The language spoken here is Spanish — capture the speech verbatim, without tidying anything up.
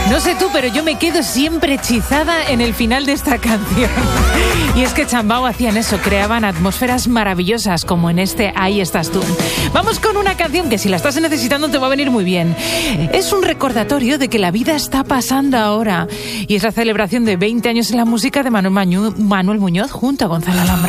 No sé tú, pero yo me quedo siempre hechizada en el final de esta canción. Y es que Chambao hacían eso, creaban atmósferas maravillosas, como en este Ahí estás tú. Vamos con una canción que si la estás necesitando te va a venir muy bien. Es un recordatorio de que la vida está pasando ahora. Y es la celebración de veinte años en la música de Manuel Muñoz junto a Gonzalo Alhambra.